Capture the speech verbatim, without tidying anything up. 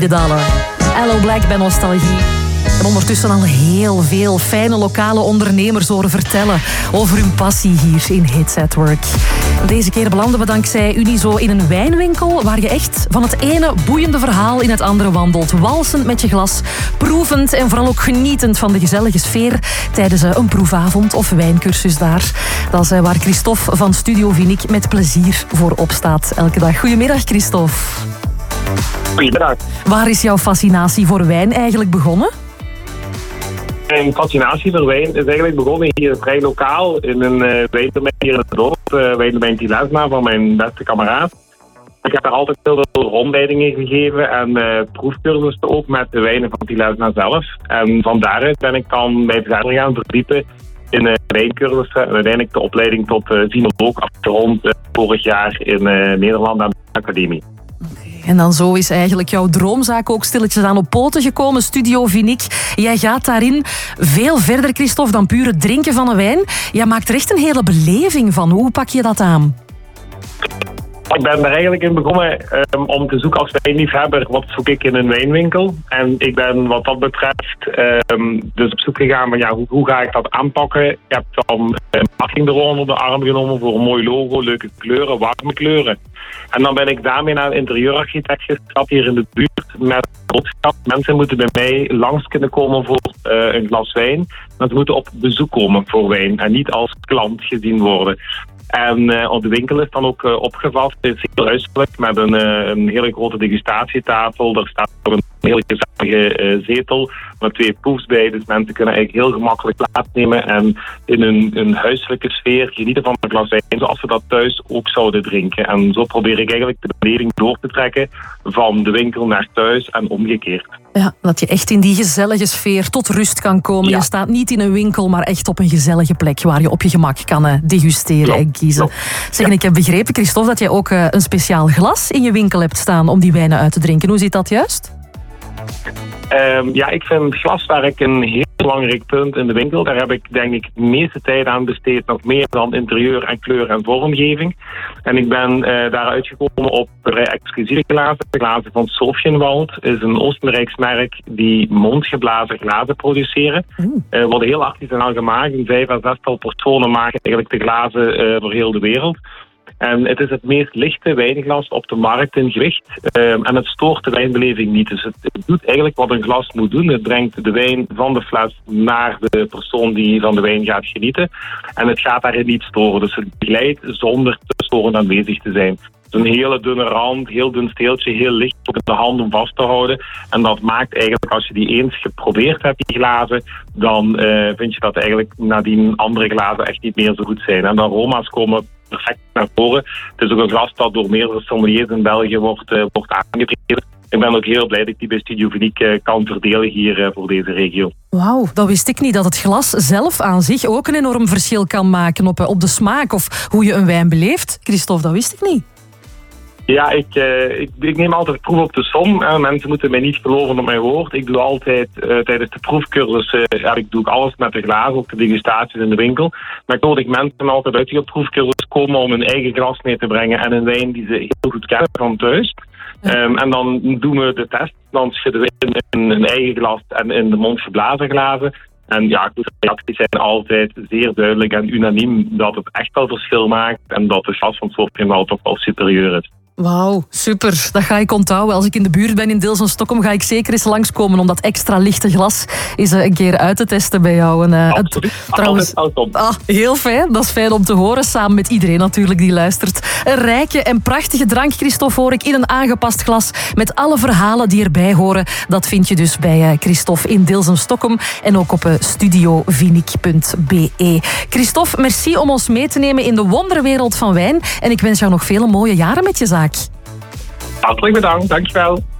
Dalen. Hello Black bij Nostalgie. En ondertussen al heel veel fijne lokale ondernemers horen vertellen over hun passie hier in Hits at Work. Deze keer belanden we dankzij Unizo in een wijnwinkel waar je echt van het ene boeiende verhaal in het andere wandelt. Walsend met je glas, proevend en vooral ook genietend van de gezellige sfeer tijdens een proefavond of wijncursus daar. Dat is waar Christophe van Studio Vinic met plezier voor opstaat elke dag. Goedemiddag Christophe. Goedemiddag. Waar is jouw fascinatie voor wijn eigenlijk begonnen? Mijn fascinatie voor wijn is eigenlijk begonnen hier vrij lokaal in een uh, wijndomein hier in het dorp, uh, wijndomein Tilesma van mijn beste kameraad. Ik heb daar altijd heel veel rondleidingen gegeven en uh, proefcursussen ook met de wijnen van Tilesma zelf. En van daaruit ben ik dan mij verder gaan verdiepen in uh, wijncursussen en uiteindelijk de opleiding tot uh, sinoloog afgerond uh, vorig jaar in uh, Nederland aan de academie. En dan zo is eigenlijk jouw droomzaak ook stilletjes aan op poten gekomen. Studio Vinic. Jij gaat daarin veel verder, Christophe, dan puur het drinken van een wijn. Jij maakt er echt een hele beleving van. Hoe pak je dat aan? Ik ben er eigenlijk in begonnen um, om te zoeken als wijnliefhebber. Wat zoek ik in een wijnwinkel? En ik ben wat dat betreft um, dus op zoek gegaan van ja, hoe, hoe ga ik dat aanpakken? Ik heb dan een marketingbureau onder de arm genomen voor een mooi logo, leuke kleuren, warme kleuren. En dan ben ik daarmee naar een interieurarchitect gestapt hier in de buurt met boodschap. Mensen moeten bij mij langs kunnen komen voor uh, een glas wijn. Maar ze moeten op bezoek komen voor wijn en niet als klant gezien worden. En uh, op de winkel is dan ook uh, opgevat. Het is heel huiselijk met een, uh, een hele grote degustatietafel. Er staat ook een hele gezellige uh, zetel met twee poefs bij. Dus mensen kunnen eigenlijk heel gemakkelijk plaatsnemen en in een, een huiselijke sfeer genieten van een glas wijn zoals we dat thuis ook zouden drinken. En zo probeer ik eigenlijk de beleving door te trekken van de winkel naar thuis en omgekeerd. Ja, dat je echt in die gezellige sfeer tot rust kan komen. Ja. Je staat niet in een winkel, maar echt op een gezellige plek waar je op je gemak kan uh, degusteren Klop. en kiezen. Zeg, ja. Ik heb begrepen, Christophe, dat jij ook uh, een speciaal glas in je winkel hebt staan om die wijnen uit te drinken. Hoe zit dat juist? Um, ja, ik vind glaswerk een heel belangrijk punt in de winkel. Daar heb ik denk ik de meeste tijd aan besteed, nog meer dan interieur en kleur en vormgeving. En ik ben uh, daaruit gekomen op vrij exclusieve glazen. De glazen van Sophienwald is een Oostenrijks merk die mondgeblazen glazen produceren. Mm. Uh, worden heel artisanaal gemaakt. Een vijf à zestal personen maken eigenlijk de glazen uh, voor heel de wereld. En het is het meest lichte wijnglas op de markt in gewicht. Um, en het stoort de wijnbeleving niet. Dus het, het doet eigenlijk wat een glas moet doen. Het brengt de wijn van de fles naar de persoon die van de wijn gaat genieten. En het gaat daarin niet storen. Dus het begeleidt zonder te storend aanwezig te zijn. Een hele dunne rand, heel dun steeltje, heel licht op de hand om vast te houden. En dat maakt eigenlijk, als je die eens geprobeerd hebt, die glazen, dan uh, vind je dat eigenlijk nadien andere glazen echt niet meer zo goed zijn. En de aroma's komen perfect naar voren. Het is ook een glas dat door meerdere sommeliers in België wordt, uh, wordt aangegeven. Ik ben ook heel blij dat ik die bij Studio Vinic uh, kan verdelen hier uh, voor deze regio. Wauw, dat wist ik niet. Dat het glas zelf aan zich ook een enorm verschil kan maken op, op de smaak of hoe je een wijn beleeft. Christophe, dat wist ik niet. Ja, ik, uh, ik, ik neem altijd proef op de som. Uh, mensen moeten mij niet geloven op mijn woord. Ik doe altijd uh, tijdens de proefcursus, uh, ja, ik doe alles met de glazen, ook de degustaties in de winkel. Maar ik nodig mensen altijd uit die op proefcursus komen om hun eigen glas mee te brengen en een wijn die ze heel goed kennen van thuis. Um, en dan doen we de test. Dan schudden we in, in een eigen glas en in de mond geblazen glazen. En ja, de reacties zijn altijd zeer duidelijk en unaniem dat het echt wel verschil maakt en dat de glas van Sophienwald toch wel superieur is. Wauw, super. Dat ga ik onthouden. Als ik in de buurt ben in Deels en Stockholm, ga ik zeker eens langskomen om dat extra lichte glas eens een keer uit te testen bij jou. En, uh, Absoluut. Het, trouwens, ah, heel fijn. Dat is fijn om te horen, samen met iedereen natuurlijk die luistert. Een rijke en prachtige drank, Christophe, hoor ik, in een aangepast glas met alle verhalen die erbij horen. Dat vind je dus bij uh, Christophe in Deels en Stockholm en ook op uh, studio vinic punt b e. Christophe, merci om ons mee te nemen in de wonderwereld van wijn. En ik wens jou nog vele mooie jaren met je zaak. Hartelijk bedankt, dankjewel.